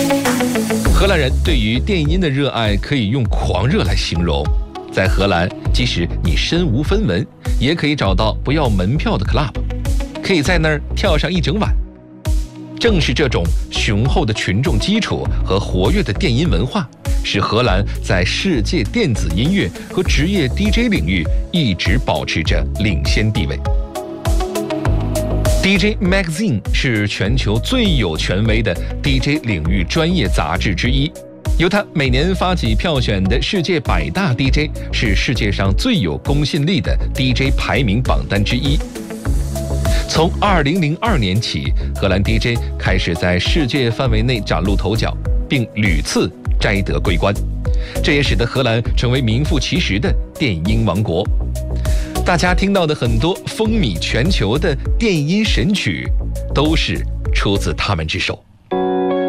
荷兰人对于电音的热爱可以用狂热来形容。在荷兰，即使你身无分文，也可以找到不要门票的 club， 可以在那儿跳上一整晚。正是这种雄厚的群众基础和活跃的电音文化，使荷兰在世界电子音乐和职业 DJ 领域一直保持着领先地位。DJ Magazine 是全球最有权威的 DJ 领域专业杂志之一，由它每年发起票选的世界100大 DJ 是世界上最有公信力的 DJ 排名榜单之一。从2002年起，荷兰 DJ 开始在世界范围内崭露头角，并屡次摘得桂冠，这也使得荷兰成为名副其实的电音王国。大家听到的很多风靡全球的电音神曲，都是出自他们之手。